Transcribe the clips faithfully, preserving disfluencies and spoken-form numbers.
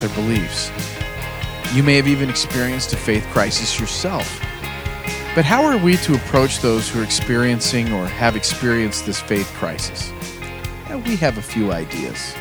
their beliefs. You may have even experienced a faith crisis yourself. But how are we to approach those who are experiencing or have experienced this faith crisis? Well, we have a few ideas.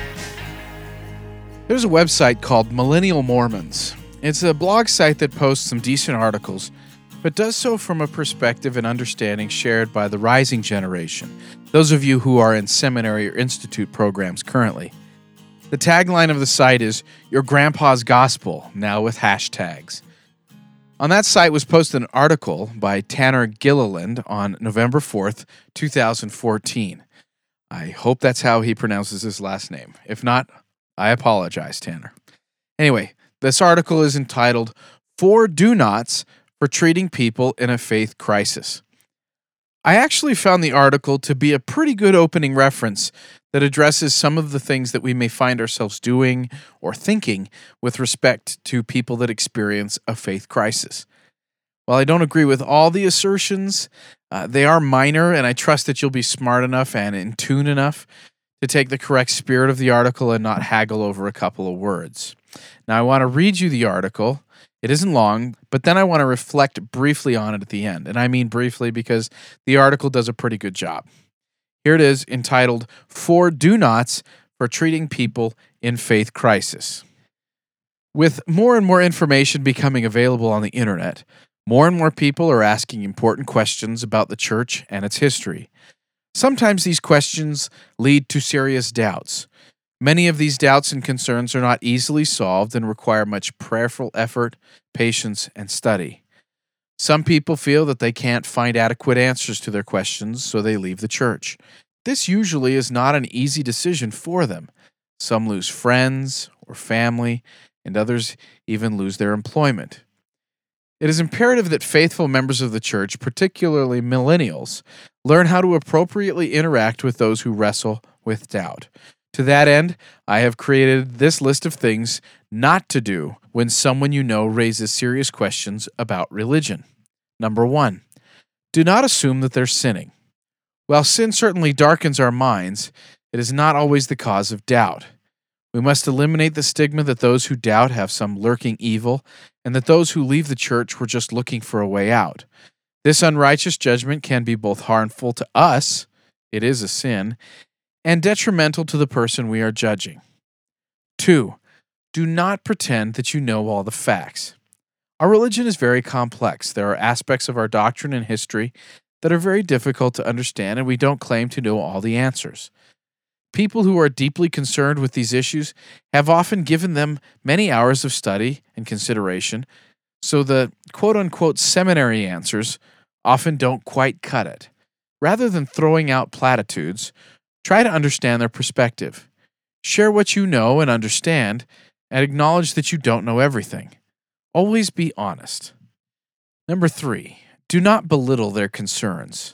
There's a website called Millennial Mormons. It's a blog site that posts some decent articles, but does so from a perspective and understanding shared by the rising generation, those of you who are in seminary or institute programs currently. The tagline of the site is, "Your Grandpa's Gospel, now with hashtags." On that site was posted an article by Tanner Gilliland on November fourth, twenty fourteen. I hope that's how he pronounces his last name. If not, I apologize, Tanner. Anyway, this article is entitled, Four Do-Nots for Treating People in a Faith Crisis. I actually found the article to be a pretty good opening reference that addresses some of the things that we may find ourselves doing or thinking with respect to people that experience a faith crisis. While I don't agree with all the assertions, uh, they are minor, and I trust that you'll be smart enough and in tune enough to take the correct spirit of the article and not haggle over a couple of words. Now, I want to read you the article. It isn't long, but then I want to reflect briefly on it at the end. And I mean briefly because the article does a pretty good job. Here it is, entitled, Four Do-Nots for Treating People in Faith Crisis. With more and more information becoming available on the internet, more and more people are asking important questions about the church and its history. Sometimes these questions lead to serious doubts. Many of these doubts and concerns are not easily solved and require much prayerful effort, patience, and study. Some people feel that they can't find adequate answers to their questions, so they leave the church. This usually is not an easy decision for them. Some lose friends or family, and others even lose their employment. It is imperative that faithful members of the church, particularly millennials, learn how to appropriately interact with those who wrestle with doubt. To that end, I have created this list of things not to do when someone you know raises serious questions about religion. Number one, do not assume that they're sinning. While sin certainly darkens our minds, it is not always the cause of doubt. We must eliminate the stigma that those who doubt have some lurking evil, and that those who leave the church were just looking for a way out. This unrighteous judgment can be both harmful to us, it is a sin, and detrimental to the person we are judging. Two, do not pretend that you know all the facts. Our religion is very complex. There are aspects of our doctrine and history that are very difficult to understand, and we don't claim to know all the answers. People who are deeply concerned with these issues have often given them many hours of study and consideration, so the quote-unquote seminary answers often don't quite cut it. Rather than throwing out platitudes, try to understand their perspective. Share what you know and understand, and acknowledge that you don't know everything. Always be honest. Number three, do not belittle their concerns.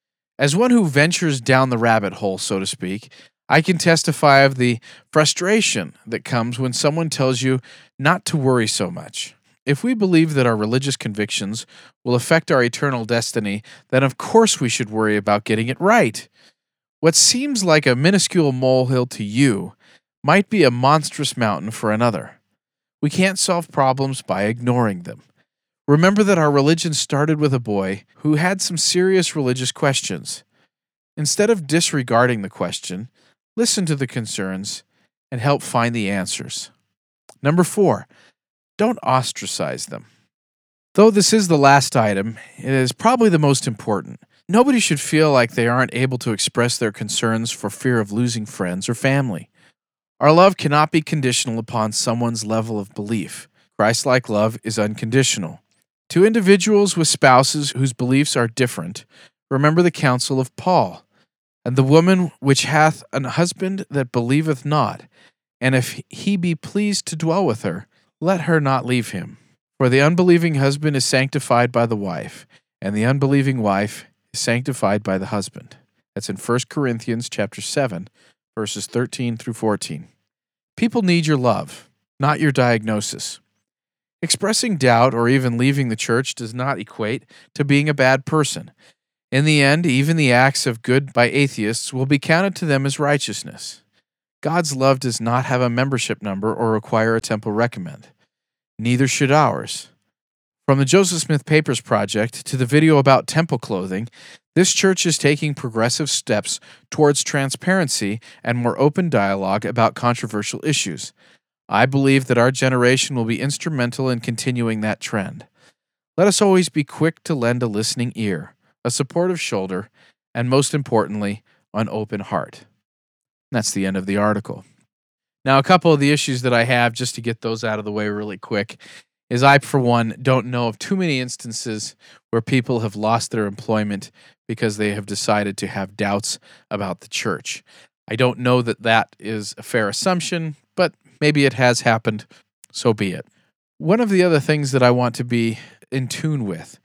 As one who ventures down the rabbit hole, so to speak, I can testify of the frustration that comes when someone tells you not to worry so much. If we believe that our religious convictions will affect our eternal destiny, then of course we should worry about getting it right. What seems like a minuscule molehill to you might be a monstrous mountain for another. We can't solve problems by ignoring them. Remember that our religion started with a boy who had some serious religious questions. Instead of disregarding the question, listen to the concerns and help find the answers. Number four, don't ostracize them. Though this is the last item, it is probably the most important. Nobody should feel like they aren't able to express their concerns for fear of losing friends or family. Our love cannot be conditional upon someone's level of belief. Christ-like love is unconditional. To individuals with spouses whose beliefs are different, remember the counsel of Paul. And the woman which hath an husband that believeth not, and if he be pleased to dwell with her, let her not leave him. For the unbelieving husband is sanctified by the wife, and the unbelieving wife is sanctified by the husband. That's in First Corinthians chapter seven, verses thirteen through fourteen. People need your love, not your diagnosis. Expressing doubt or even leaving the church does not equate to being a bad person. In the end, even the acts of good by atheists will be counted to them as righteousness. God's love does not have a membership number or require a temple recommend. Neither should ours. From the Joseph Smith Papers Project to the video about temple clothing, this church is taking progressive steps towards transparency and more open dialogue about controversial issues. I believe that our generation will be instrumental in continuing that trend. Let us always be quick to lend a listening ear, a supportive shoulder, and most importantly, an open heart. That's the end of the article. Now, a couple of the issues that I have, just to get those out of the way really quick, is I, for one, don't know of too many instances where people have lost their employment because they have decided to have doubts about the church. I don't know that that is a fair assumption, but maybe it has happened, so be it. One of the other things that I want to be in tune with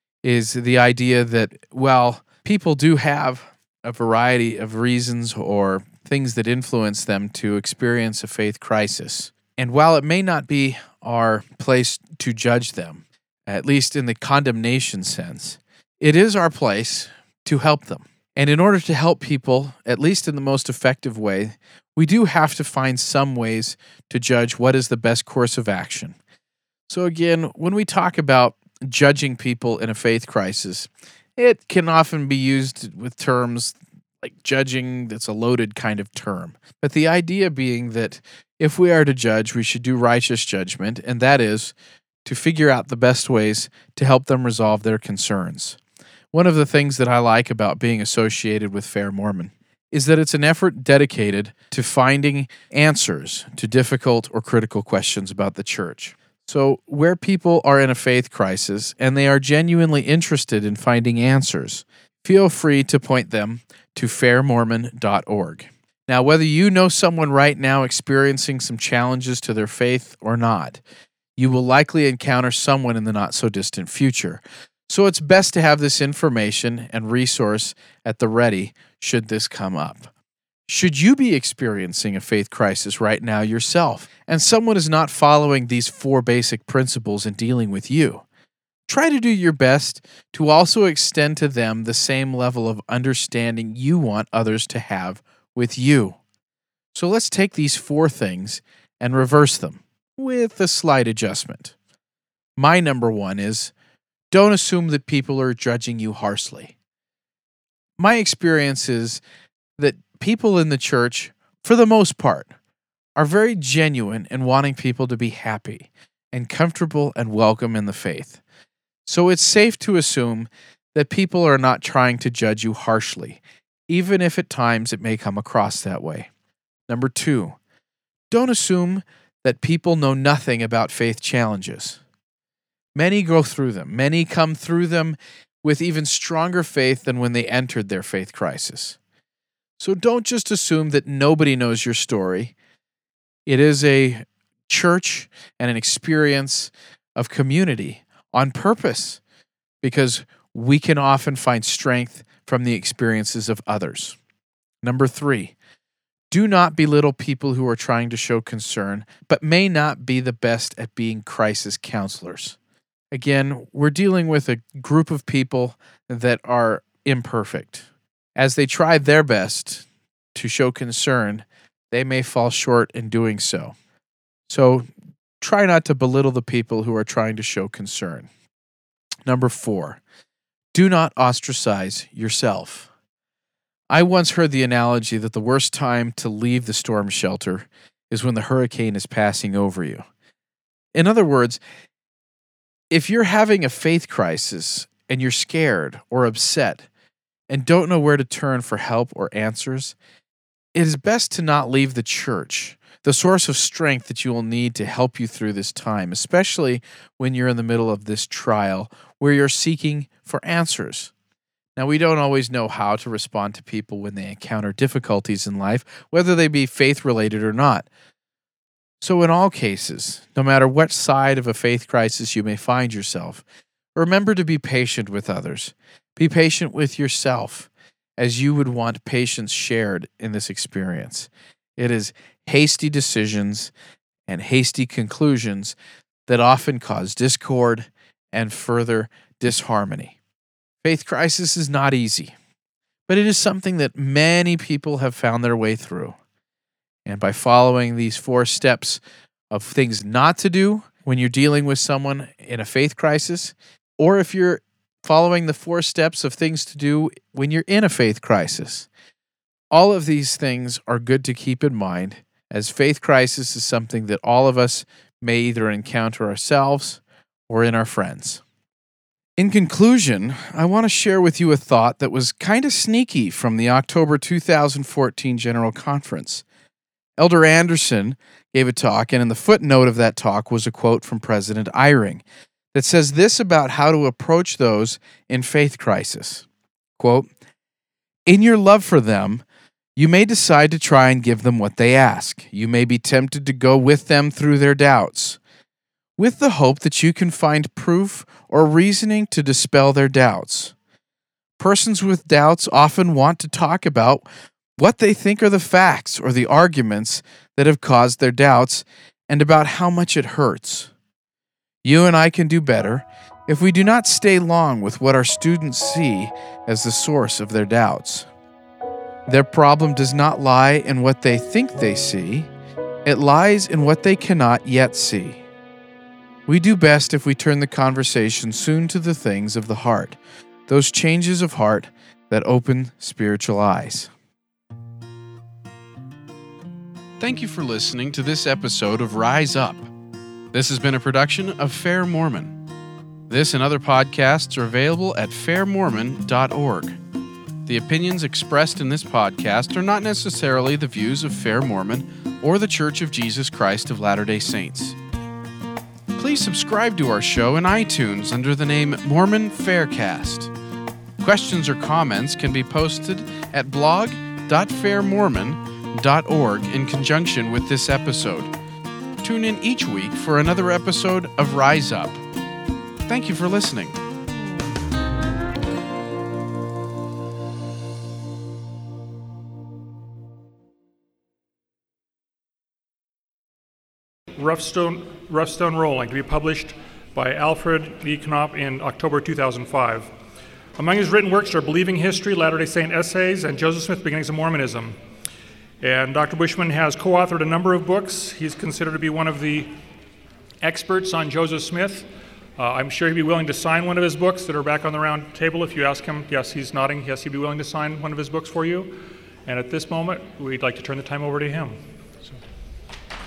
is the idea that, well, people do have a variety of reasons or things that influence them to experience a faith crisis. And while it may not be our place to judge them, at least in the condemnation sense, it is our place to help them. And in order to help people, at least in the most effective way, we do have to find some ways to judge what is the best course of action. So again, when we talk about judging people in a faith crisis, it can often be used with terms like judging. That's a loaded kind of term. But the idea being that if we are to judge, we should do righteous judgment, and that is to figure out the best ways to help them resolve their concerns. One of the things that I like about being associated with Fair Mormon is that it's an effort dedicated to finding answers to difficult or critical questions about the church. So where people are in a faith crisis and they are genuinely interested in finding answers, feel free to point them to fair mormon dot org. Now, whether you know someone right now experiencing some challenges to their faith or not, you will likely encounter someone in the not-so-distant future. So it's best to have this information and resource at the ready should this come up. Should you be experiencing a faith crisis right now yourself, and someone is not following these four basic principles in dealing with you, try to do your best to also extend to them the same level of understanding you want others to have with you. So let's take these four things and reverse them with a slight adjustment. My number one is, don't assume that people are judging you harshly. My experience is that people in the church, for the most part, are very genuine in wanting people to be happy and comfortable and welcome in the faith. So it's safe to assume that people are not trying to judge you harshly, even if at times it may come across that way. Number two, don't assume that people know nothing about faith challenges. Many go through them. Many come through them with even stronger faith than when they entered their faith crisis. So don't just assume that nobody knows your story. It is a church and an experience of community on purpose, because we can often find strength from the experiences of others. Number three, do not belittle people who are trying to show concern, but may not be the best at being crisis counselors. Again, we're dealing with a group of people that are imperfect. As they try their best to show concern, they may fall short in doing so. So try not to belittle the people who are trying to show concern. Number four, do not ostracize yourself. I once heard the analogy that the worst time to leave the storm shelter is when the hurricane is passing over you. In other words, if you're having a faith crisis and you're scared or upset and don't know where to turn for help or answers, it is best to not leave the church, the source of strength that you will need to help you through this time, especially when you're in the middle of this trial where you're seeking for answers. Now, we don't always know how to respond to people when they encounter difficulties in life, whether they be faith-related or not. So in all cases, no matter what side of a faith crisis you may find yourself, remember to be patient with others. Be patient with yourself, as you would want patience shared in this experience. It is hasty decisions and hasty conclusions that often cause discord and further disharmony. Faith crisis is not easy, but it is something that many people have found their way through. And by following these four steps of things not to do when you're dealing with someone in a faith crisis, or if you're following the four steps of things to do when you're in a faith crisis, all of these things are good to keep in mind, as faith crisis is something that all of us may either encounter ourselves or in our friends. In conclusion, I want to share with you a thought that was kind of sneaky from the October two thousand fourteen General Conference. Elder Anderson gave a talk, and in the footnote of that talk was a quote from President Eyring that says this about how to approach those in faith crisis. Quote, "In your love for them, you may decide to try and give them what they ask. You may be tempted to go with them through their doubts, with the hope that you can find proof or reasoning to dispel their doubts. Persons with doubts often want to talk about what they think are the facts or the arguments that have caused their doubts and about how much it hurts. You and I can do better if we do not stay long with what our students see as the source of their doubts. Their problem does not lie in what they think they see, it lies in what they cannot yet see. We do best if we turn the conversation soon to the things of the heart, those changes of heart that open spiritual eyes." Thank you for listening to this episode of Rise Up. This has been a production of Fair Mormon. This and other podcasts are available at fair mormon dot org. The opinions expressed in this podcast are not necessarily the views of Fair Mormon or the Church of Jesus Christ of Latter-day Saints. Please subscribe to our show in iTunes under the name Mormon Faircast. Questions or comments can be posted at blog dot fair mormon dot org in conjunction with this episode. Tune in each week for another episode of Rise Up. Thank you for listening. Rough Stone, Rough Stone Rolling, to be published by Alfred E. Knopf in October two thousand five. Among his written works are Believing History, Latter-day Saint Essays, and Joseph Smith, Beginnings of Mormonism. And Doctor Bushman has co-authored a number of books. He's considered to be one of the experts on Joseph Smith. Uh, I'm sure he'd be willing to sign one of his books that are back on the round table if you ask him. Yes, he's nodding. Yes, he'd be willing to sign one of his books for you. And at this moment, we'd like to turn the time over to him.